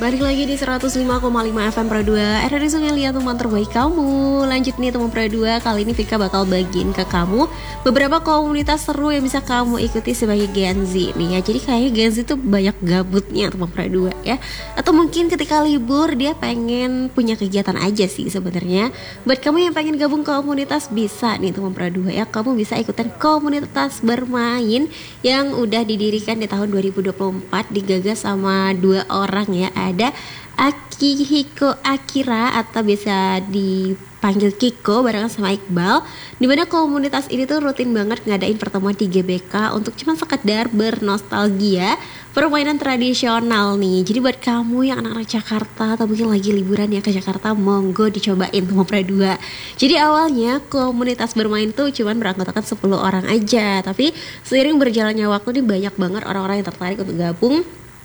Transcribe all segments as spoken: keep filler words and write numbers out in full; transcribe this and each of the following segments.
balik lagi di seratus lima koma lima F M Pro dua R R I Sungai Liat, teman terbaik kamu. Lanjut nih teman Pro dua, kali ini Vika bakal bagiin ke kamu beberapa komunitas seru yang bisa kamu ikuti sebagai Gen Z nih ya. Jadi kayaknya Gen Z tuh banyak gabutnya teman Pro dua ya. Atau mungkin ketika libur dia pengen punya kegiatan aja sih sebenarnya. Buat kamu yang pengen gabung komunitas bisa nih teman Pro dua ya. Kamu bisa ikutan komunitas bermain yang udah didirikan di tahun dua ribu dua puluh empat, digagas sama dua orang ya. Ada Akihiko Akira atau biasa dipanggil Kiko barengan sama Iqbal, dimana komunitas ini tuh rutin banget ngadain pertemuan di G B K untuk cuma sekedar bernostalgia permainan tradisional nih. Jadi buat kamu yang anak-anak Jakarta atau mungkin lagi liburan ya ke Jakarta, monggo dicobain teman Pro dua. Jadi awalnya komunitas bermain tuh cuma beranggotakan sepuluh orang aja, tapi seiring berjalannya waktu nih banyak banget orang-orang yang tertarik untuk gabung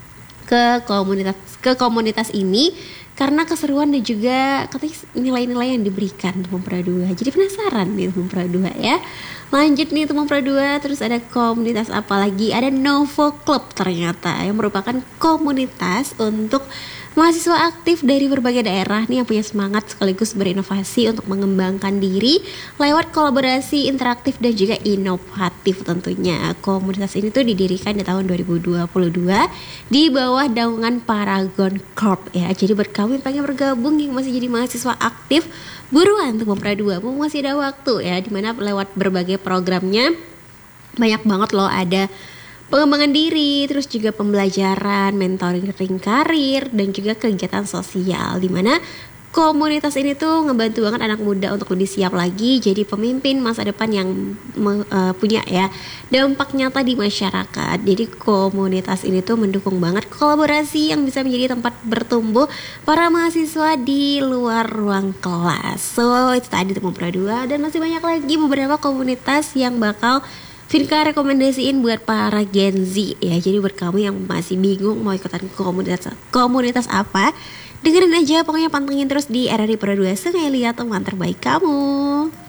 ke komunitas ke komunitas ini karena keseruan dan juga katanya nilai-nilai yang diberikan teman Pro dua. Jadi penasaran nih teman Pro dua ya. Lanjut nih teman Pro dua, terus ada komunitas apa lagi? Ada Novo Club ternyata yang merupakan komunitas untuk mahasiswa aktif dari berbagai daerah nih yang punya semangat sekaligus berinovasi untuk mengembangkan diri lewat kolaborasi interaktif dan juga inovatif tentunya. Komunitas ini tuh didirikan di tahun dua ribu dua puluh dua di bawah naungan Paragon Corp ya. Jadi buat kamu yang pengen bergabung yang masih jadi mahasiswa aktif, buruan teman Pro dua, mau masih ada waktu ya, dimana lewat berbagai programnya banyak banget loh, ada pengembangan diri, terus juga pembelajaran, mentoring karir, dan juga kegiatan sosial, dimana komunitas ini tuh ngebantu banget anak muda untuk lebih siap lagi jadi pemimpin masa depan yang me, uh, punya ya dampak nyata di masyarakat. Jadi komunitas ini tuh mendukung banget kolaborasi yang bisa menjadi tempat bertumbuh para mahasiswa di luar ruang kelas. So itu tadi teman Pro dua, dan masih banyak lagi beberapa komunitas yang bakal Vika rekomendasiin buat para Gen Z ya. Jadi buat kamu yang masih bingung mau ikutan komunitas komunitas apa, dengerin aja, pokoknya pantengin terus di R R I Pro dua Sungai Liat, teman terbaik kamu.